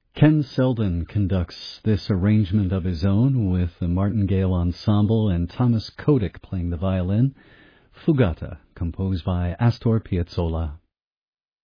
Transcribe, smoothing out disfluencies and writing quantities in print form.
Ken Selden conducts this arrangement of his own with the Martingale Ensemble and Thomas Kotick playing the violin. Fugata, composed by Astor Piazzolla.